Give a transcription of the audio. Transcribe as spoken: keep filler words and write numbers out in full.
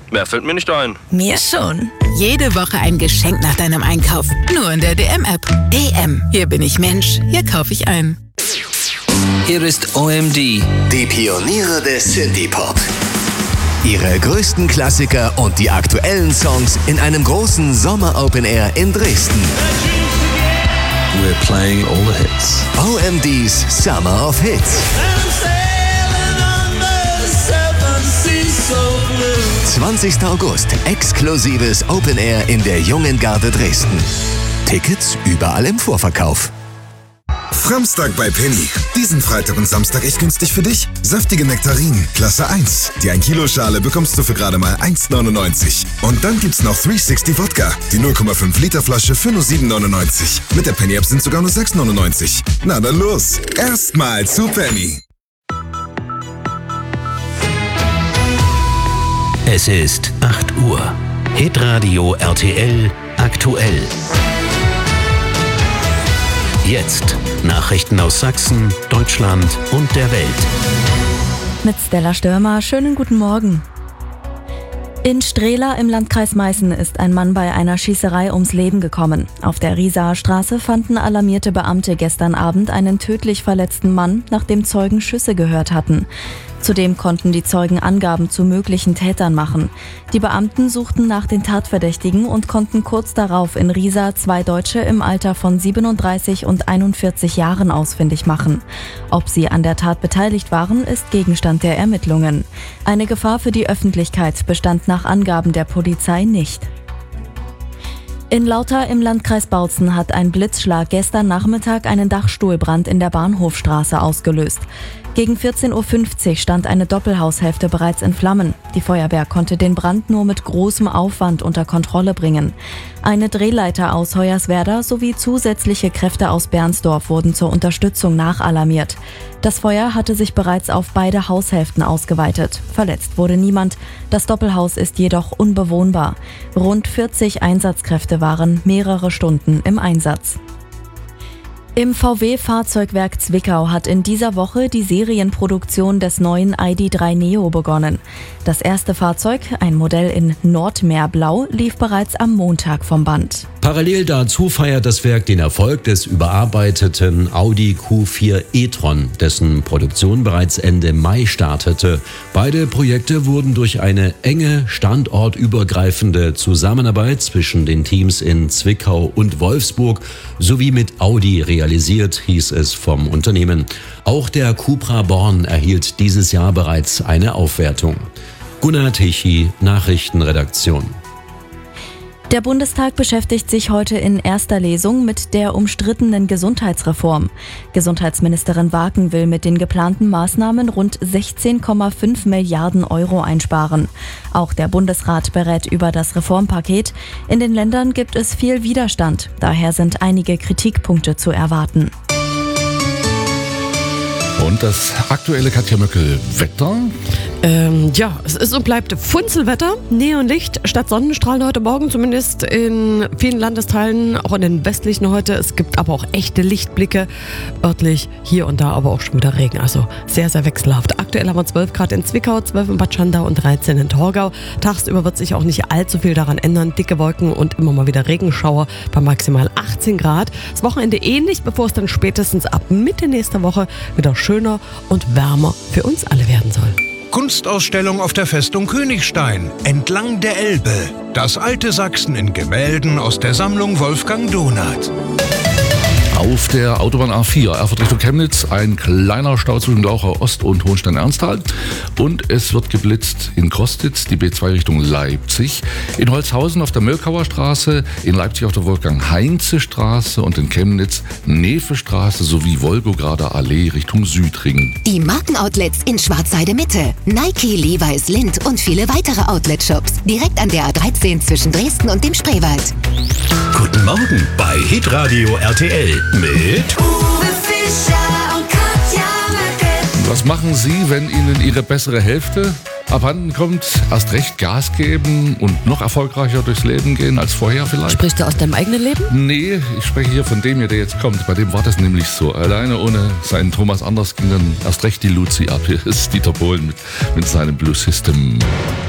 Mehr fällt mir nicht ein. Mir schon. Jede Woche ein Geschenk nach deinem Einkauf. Nur in der D M-App. D M. Hier bin ich Mensch. Hier kaufe ich ein. Hier ist O M D. Die Pioniere des Synthie-Pop. Ihre größten Klassiker und die aktuellen Songs in einem großen Sommer-Open-Air in Dresden. We're playing all the hits. O M D's Summer of Hits. zwanzigster August, exklusives Open Air in der Jungen Garde Dresden. Tickets überall im Vorverkauf. Framstag bei Penny. Diesen Freitag und Samstag echt günstig für dich. Saftige Nektarinen, Klasse eins. Die ein Kilo Schale bekommst du für gerade mal eins neunundneunzig. Und dann gibt's noch dreihundertsechzig Wodka. Die null Komma fünf Liter Flasche für nur sieben neunundneunzig. Mit der Penny App sind sogar nur sechs neunundneunzig. Na dann los. Erstmal zu Penny. Es ist acht Uhr. Hitradio R T L aktuell. Jetzt Nachrichten aus Sachsen, Deutschland und der Welt. Mit Stella Stürmer, schönen guten Morgen. In Strehla im Landkreis Meißen ist ein Mann bei einer Schießerei ums Leben gekommen. Auf der Riesaer Straße fanden alarmierte Beamte gestern Abend einen tödlich verletzten Mann, nachdem Zeugen Schüsse gehört hatten. Zudem konnten die Zeugen Angaben zu möglichen Tätern machen. Die Beamten suchten nach den Tatverdächtigen und konnten kurz darauf in Riesa zwei Deutsche im Alter von siebenunddreißig und einundvierzig Jahren ausfindig machen. Ob sie an der Tat beteiligt waren, ist Gegenstand der Ermittlungen. Eine Gefahr für die Öffentlichkeit bestand nach Angaben der Polizei nicht. In Lauter im Landkreis Bautzen hat ein Blitzschlag gestern Nachmittag einen Dachstuhlbrand in der Bahnhofstraße ausgelöst. Gegen vierzehn Uhr fünfzig stand eine Doppelhaushälfte bereits in Flammen. Die Feuerwehr konnte den Brand nur mit großem Aufwand unter Kontrolle bringen. Eine Drehleiter aus Hoyerswerda sowie zusätzliche Kräfte aus Bernsdorf wurden zur Unterstützung nachalarmiert. Das Feuer hatte sich bereits auf beide Haushälften ausgeweitet. Verletzt wurde niemand. Das Doppelhaus ist jedoch unbewohnbar. Rund vierzig Einsatzkräfte waren mehrere Stunden im Einsatz. Im V W-Fahrzeugwerk Zwickau hat in dieser Woche die Serienproduktion des neuen I D drei Neo begonnen. Das erste Fahrzeug, ein Modell in Nordmeerblau, lief bereits am Montag vom Band. Parallel dazu feiert das Werk den Erfolg des überarbeiteten Audi Q vier e-tron, dessen Produktion bereits Ende Mai startete. Beide Projekte wurden durch eine enge, standortübergreifende Zusammenarbeit zwischen den Teams in Zwickau und Wolfsburg sowie mit Audi realisiert, hieß es vom Unternehmen. Auch der Cupra Born erhielt dieses Jahr bereits eine Aufwertung. Gunnar Tichy, Nachrichtenredaktion. Der Bundestag beschäftigt sich heute in erster Lesung mit der umstrittenen Gesundheitsreform. Gesundheitsministerin Waken will mit den geplanten Maßnahmen rund sechzehn Komma fünf Milliarden Euro einsparen. Auch der Bundesrat berät über das Reformpaket. In den Ländern gibt es viel Widerstand. Daher sind einige Kritikpunkte zu erwarten. Und das aktuelle Katja Möckel-Wetter? Ähm, ja, es ist und bleibt Funzelwetter, Neonlicht statt Sonnenstrahlen heute Morgen, zumindest in vielen Landesteilen, auch in den westlichen heute. Es gibt aber auch echte Lichtblicke, örtlich hier und da aber auch schon wieder Regen, also sehr, sehr wechselhaft. Aktuell haben wir zwölf Grad in Zwickau, zwölf in Bad Schandau und dreizehn in Torgau. Tagsüber wird sich auch nicht allzu viel daran ändern, dicke Wolken und immer mal wieder Regenschauer bei maximal achtzehn Grad. Das Wochenende ähnlich, bevor es dann spätestens ab Mitte nächster Woche wieder schöner und wärmer für uns alle werden soll. Kunstausstellung auf der Festung Königstein, entlang der Elbe. Das alte Sachsen in Gemälden aus der Sammlung Wolfgang Donath. Auf der Autobahn A vier, Erfurt Richtung Chemnitz, ein kleiner Stau zwischen Glauchau Ost und Hohenstein-Ernsthal. Und es wird geblitzt in Kostitz, die B zwei Richtung Leipzig. In Holzhausen auf der Mölkauer Straße, in Leipzig auf der Wolfgang-Heinze-Straße und in Chemnitz Nefe-Straße sowie Wolgograder Allee Richtung Südring. Die Markenoutlets in Schwarzheide Mitte, Nike, Levi's, Lindt und viele weitere Outlet-Shops. Direkt an der A dreizehn zwischen Dresden und dem Spreewald. Guten Morgen bei Hitradio R T L mit Uwe Fischer und Katja Möckel. Was machen Sie, wenn Ihnen Ihre bessere Hälfte abhanden kommt? Erst recht Gas geben und noch erfolgreicher durchs Leben gehen als vorher vielleicht? Sprichst du aus deinem eigenen Leben? Nee, ich spreche hier von dem hier, der jetzt kommt. Bei dem war das nämlich so. Alleine ohne seinen Thomas Anders ging dann erst recht die Luzi ab. Hier ist Dieter Bohlen mit, mit seinem Blue System.